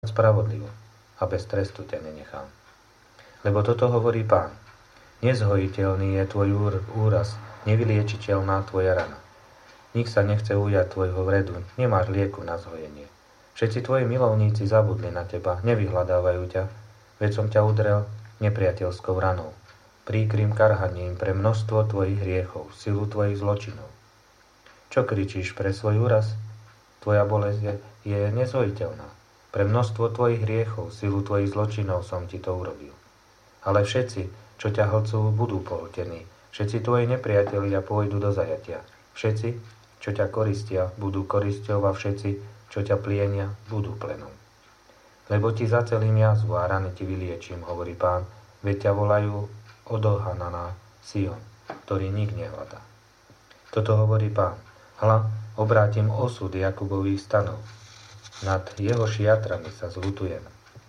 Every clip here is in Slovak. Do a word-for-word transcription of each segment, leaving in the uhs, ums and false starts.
spravodlivo a bez trestu ťa nenechám. Lebo toto hovorí Pán. Nezhojiteľný je tvoj úraz, nevyliečiteľná tvoja rana. Nik sa nechce ujať tvojho vredu, nemáš lieku na zhojenie. Všetci tvoji milovníci zabudli na teba, nevyhľadávajú ťa, veď som ťa udrel nepriateľskou ranou, príkrym karhaním pre množstvo tvojich hriechov, silu tvojich zločinov. Čo kričíš pre svoj úraz? Tvoja bolesť je, je nezhojiteľná. Pre množstvo tvojich hriechov, silu tvojich zločinov som ti to urobil. Ale všetci, čo ťa hlcú, budú pohltení. Všetci tvoji nepriatelia pôjdu do zajatia. Všetci, čo ťa koristia, budú korisťou a všetci, čo ťa plienia, budú plenom. Lebo ti zacelím jazvu a rany ti vyliečím, hovorí Pán, veď ťa volajú odohananá Sion, ktorý nik nehľadá. Toto hovorí Pán. Hľa, obrátim osud Jakubových stanov. Nad jeho šiatrami sa zľutujem.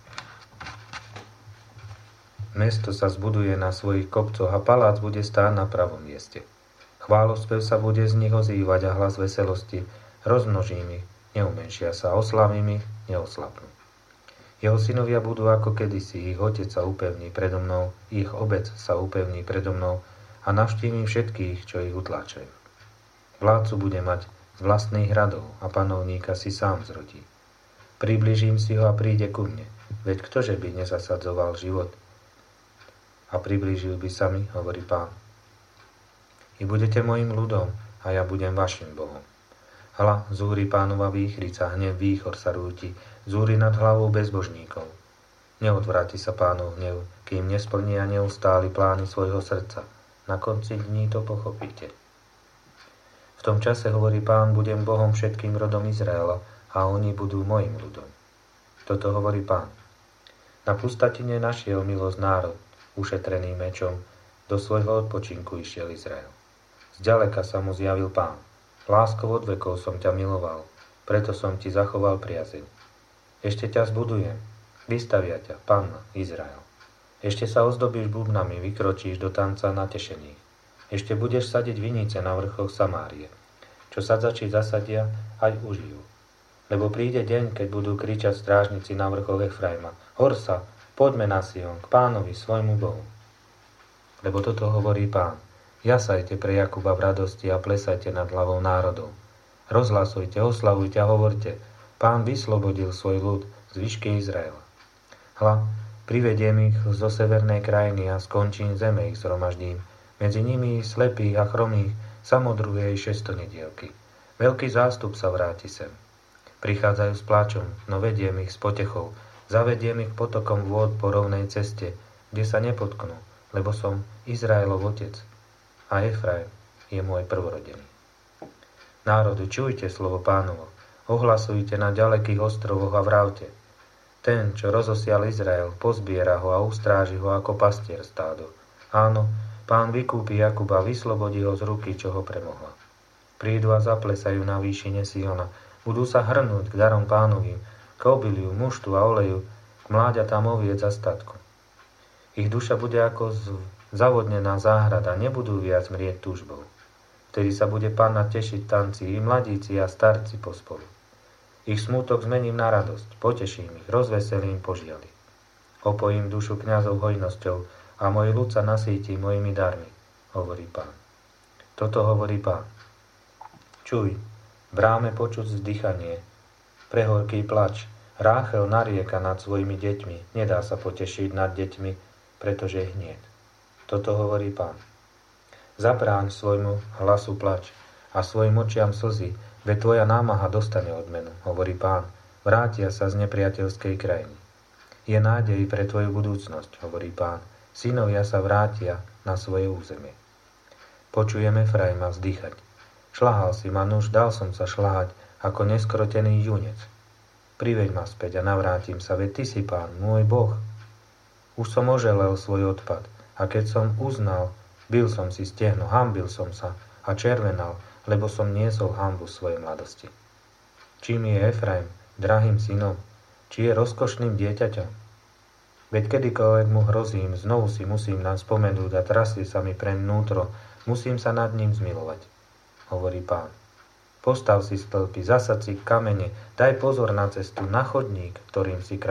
Mesto sa zbuduje na svojich kopcoch a palác bude stáť na pravom mieste. Chválospev sa bude z nich ozývať a hlas veselosti. Rozmnožím ich, neumenšia sa, oslavím ich, neoslabnú. Jeho synovia budú ako kedysi, ich otec sa upevní predo mnou, ich obec sa upevní predo mnou a navštívim všetkých, čo ich utláčajú. Vládcu bude mať z vlastných hradov a panovníka si sám zrodí. Priblížim si ho a príde ku mne, veď ktože by nezasadzoval život a priblížil by sa mi, hovorí Pán. I budete mojim ľudom a ja budem vašim Bohom. Hľa, zúri Pánova výchrica, hnev výchor sa rúti, zúri nad hlavou bezbožníkov. Neodvráti sa Pánov hnev, kým nesplnia neustáli plány svojho srdca. Na konci dní to pochopíte. V tom čase, hovorí Pán, budem Bohom všetkým rodom Izraela a oni budú mojim ľudom. Toto hovorí Pán. Na pustatine našiel milosť národ, ušetrený mečom, do svojho odpočinku išiel Izrael. Zďaleka sa mu zjavil Pán. Láskou od vekov som ťa miloval, preto som ti zachoval priazeň. Ešte ťa zbudujem, vystavia ťa, Panna, Izrael. Ešte sa ozdobíš bubnami, vykročíš do tanca natešených. Ešte budeš sadiť vinice na vrchoch Samárie. Čo sadzači zasadia, aj užijú. Lebo príde deň, keď budú kričať strážnici na vrchoch Efraima. Hor sa, poďme na Sion, k Pánovi, svojmu Bohu. Lebo toto hovorí Pán. Jasajte pre Jakuba v radosti a plesajte nad hlavou národov. Rozhlasujte, oslavujte a hovorte. Pán vyslobodil svoj ľud z výšky Izraela. Hľa, privediem ich zo severnej krajiny a skončím zeme ich zhromaždím. Medzi nimi slepých a chromých, samodruhé i šestonedielky. Veľký zástup sa vráti sem. Prichádzajú s pláčom, no vediem ich s potechou. Zavediem ich potokom vôd po rovnej ceste, kde sa nepotknú, lebo som Izraelov otec. A Efraim je môj prvorodený. Národy, čujte slovo Pánovo. Ohlasujte na ďalekých ostrovoch a vravte. Ten, čo rozosial Izrael, pozbiera ho a ustráži ho ako pastier stádo. Áno, Pán vykúpi Jakuba, vyslobodí ho z ruky, čo ho premohla. Prídu a zaplesajú na výšine Siona. Budú sa hrnúť k darom Pánovým, k obiliu, muštu a oleju, k mláďatám oviec a statku. Ich duša bude ako zavodnená záhrada, nebudú viac mrieť túžbou. Vtedy sa bude Panna tešiť tanci, i mladíci a starci pospolu. Ich smútok zmením na radosť, poteším ich, rozveselím požiali. Opojím dušu kňazov hojnosťou, a môj ľud sa nasýti mojimi darmi, hovorí Pán. Toto hovorí Pán. Čuj, v bráme počuť vzdychanie, prehorký plač, Ráchel narieka nad svojimi deťmi, nedá sa potešiť nad deťmi, pretože je hnied. Toto hovorí Pán. Zabráň svojmu hlasu plač a svojim očiam slzy, veď tvoja námaha dostane odmenu, hovorí Pán. Vrátia sa z nepriateľskej krajiny. Je nádej pre tvoju budúcnosť, hovorí Pán. Synovia sa vrátia na svoje územie. Počujeme Efraima vzdychať. Šľahal si ma, nuž dal som sa šľahať ako neskrotený junec. Priveď ma späť a navrátim sa, veď ty si Pán, môj Boh. Už som oželel svoj odpad a keď som uznal, bil som si stehno, hanbil som sa a červenal, lebo som niesol hanbu svojej mladosti. Čím je Efraim drahým synom, či je rozkošným dieťaťom? Veď kedykoľvek mu hrozím, znovu si musím nám spomenúť a trasie sa mi pre vnútro, musím sa nad ním zmilovať, hovorí Pán. Postav si stĺpy, zasad si kamene, daj pozor na cestu, na chodník, ktorým si